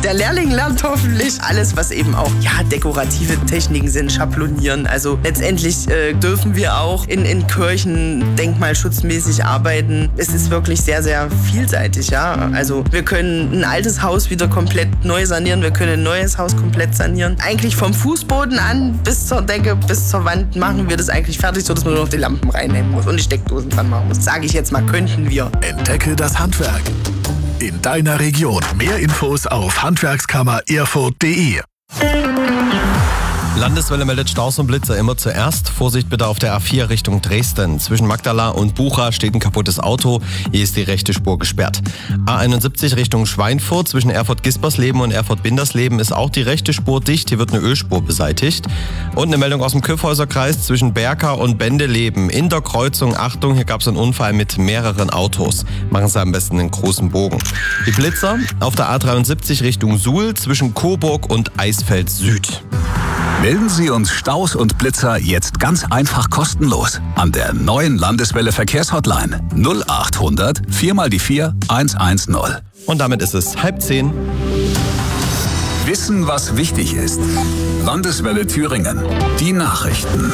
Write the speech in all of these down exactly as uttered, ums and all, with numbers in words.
Der Lehrling lernt hoffentlich alles, was eben auch ja, dekorative Techniken sind, schablonieren. Also letztendlich äh, dürfen wir auch in, in Kirchen denkmalschutzmäßig arbeiten. Es ist wirklich sehr, sehr vielseitig. Ja? Also wir können ein altes Haus wieder komplett neu sanieren, wir können ein neues Haus komplett sanieren. Eigentlich vom Fußboden an bis zur Decke, bis zur Wand machen wir das eigentlich fertig, sodass man nur noch die Lampen reinnehmen muss und die Steckdosen dran machen muss. Sage ich jetzt mal, könnten wir. Entdecke das Handwerk in deiner Region. Mehr Infos auf handwerkskammer erfurt punkt de. Landeswelle meldet Staus und Blitzer immer zuerst. Vorsicht bitte auf der A vier Richtung Dresden. Zwischen Magdala und Bucha steht ein kaputtes Auto. Hier ist die rechte Spur gesperrt. A einundsiebzig Richtung Schweinfurt. Zwischen Erfurt-Gispersleben und Erfurt-Bindersleben ist auch die rechte Spur dicht. Hier wird eine Ölspur beseitigt. Und eine Meldung aus dem Kyffhäuserkreis zwischen Berka und Bendeleben. In der Kreuzung, Achtung, hier gab es einen Unfall mit mehreren Autos. Machen Sie am besten einen großen Bogen. Die Blitzer auf der A dreiundsiebzig Richtung Suhl zwischen Coburg und Eisfeld Süd. Melden Sie uns Staus und Blitzer jetzt ganz einfach kostenlos an der neuen Landeswelle Verkehrshotline null acht hundert vier mal die vier eins eins null. Und damit ist es halb zehn. Wissen, was wichtig ist. Landeswelle Thüringen. Die Nachrichten.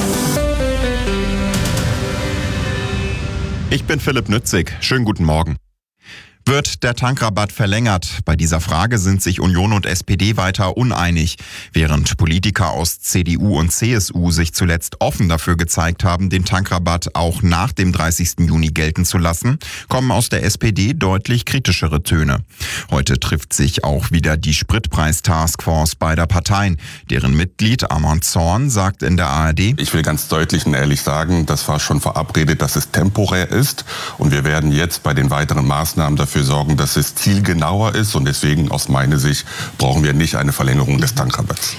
Ich bin Philipp Nützig. Schönen guten Morgen. Wird der Tankrabatt verlängert? Bei dieser Frage sind sich Union und S P D weiter uneinig. Während Politiker aus C D U und C S U sich zuletzt offen dafür gezeigt haben, den Tankrabatt auch nach dem dreißigsten Juni gelten zu lassen, kommen aus der S P D deutlich kritischere Töne. Heute trifft sich auch wieder die Spritpreis-Taskforce beider Parteien. Deren Mitglied Amon Zorn sagt in der A R D: Ich will ganz deutlich und ehrlich sagen, das war schon verabredet, dass es temporär ist. Und wir werden jetzt bei den weiteren Maßnahmen dafür dafür sorgen, dass es zielgenauer ist, und deswegen aus meiner Sicht brauchen wir nicht eine Verlängerung des Tankrabatts.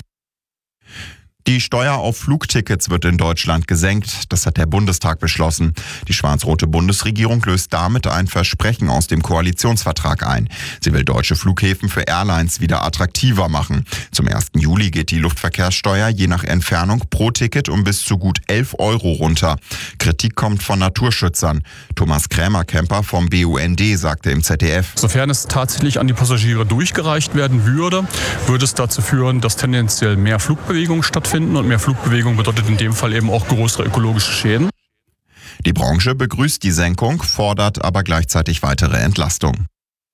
Die Steuer auf Flugtickets wird in Deutschland gesenkt. Das hat der Bundestag beschlossen. Die schwarz-rote Bundesregierung löst damit ein Versprechen aus dem Koalitionsvertrag ein. Sie will deutsche Flughäfen für Airlines wieder attraktiver machen. Zum ersten Juli geht die Luftverkehrssteuer je nach Entfernung pro Ticket um bis zu gut elf Euro runter. Kritik kommt von Naturschützern. Thomas Krämer-Kemper vom B U N D sagte im Z D F: Sofern es tatsächlich an die Passagiere durchgereicht werden würde, würde es dazu führen, dass tendenziell mehr Flugbewegungen stattfinden. Und mehr Flugbewegung bedeutet in dem Fall eben auch größere ökologische Schäden. Die Branche begrüßt die Senkung, fordert aber gleichzeitig weitere Entlastung.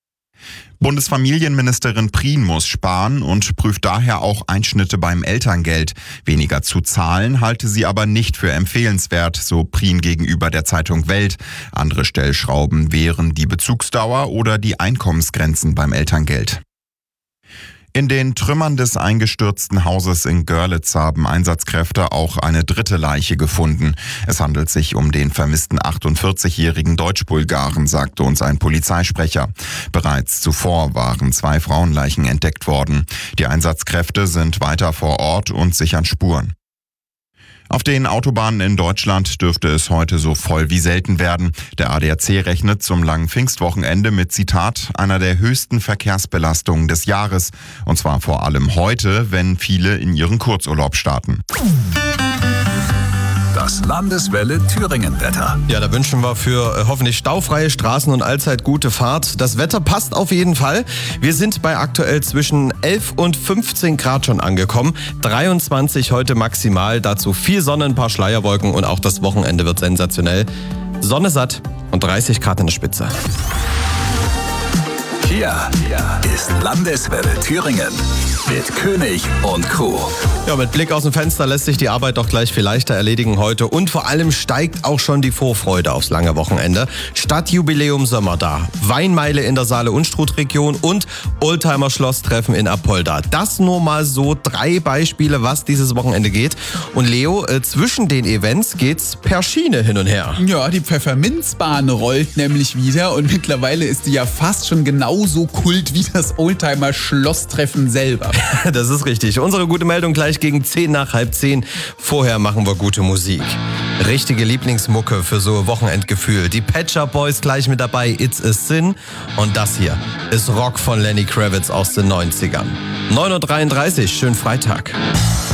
Bundesfamilienministerin Prien muss sparen und prüft daher auch Einschnitte beim Elterngeld. Weniger zu zahlen halte sie aber nicht für empfehlenswert, so Prien gegenüber der Zeitung Welt. Andere Stellschrauben wären die Bezugsdauer oder die Einkommensgrenzen beim Elterngeld. In den Trümmern des eingestürzten Hauses in Görlitz haben Einsatzkräfte auch eine dritte Leiche gefunden. Es handelt sich um den vermissten achtundvierzigjährigen Deutsch-Bulgaren, sagte uns ein Polizeisprecher. Bereits zuvor waren zwei Frauenleichen entdeckt worden. Die Einsatzkräfte sind weiter vor Ort und sichern Spuren. Auf den Autobahnen in Deutschland dürfte es heute so voll wie selten werden. Der A D A C rechnet zum langen Pfingstwochenende mit, Zitat, einer der höchsten Verkehrsbelastungen des Jahres. Und zwar vor allem heute, wenn viele in ihren Kurzurlaub starten. Das Landeswelle Thüringen-Wetter. Ja, da wünschen wir für äh, hoffentlich staufreie Straßen und allzeit gute Fahrt. Das Wetter passt auf jeden Fall. Wir sind bei aktuell zwischen elf und fünfzehn Grad schon angekommen. dreiundzwanzig heute maximal. Dazu viel Sonne, ein paar Schleierwolken und auch das Wochenende wird sensationell. Sonne satt und dreißig Grad in der Spitze. Hier ist Landeswelle Thüringen mit König und Co. Ja, mit Blick aus dem Fenster lässt sich die Arbeit doch gleich viel leichter erledigen heute. Und vor allem steigt auch schon die Vorfreude aufs lange Wochenende. Stadtjubiläum Sommer da, Weinmeile in der Saale-Unstrut-Region und Oldtimer-Schlosstreffen in Apolda. Das nur mal so drei Beispiele, was dieses Wochenende geht. Und Leo, äh, zwischen den Events geht's per Schiene hin und her. Ja, die Pfefferminzbahn rollt nämlich wieder und mittlerweile ist die ja fast schon genauso kult wie das Oldtimer-Schlosstreffen selber. Das ist richtig. Unsere gute Meldung gleich gegen zehn nach halb zehn. Vorher machen wir gute Musik. Richtige Lieblingsmucke für so Wochenendgefühl. Die Pet Shop Boys gleich mit dabei, It's a Sin. Und das hier ist Rock von Lenny Kravitz aus den neunzigern. neun Uhr dreiunddreißig, schönen Freitag.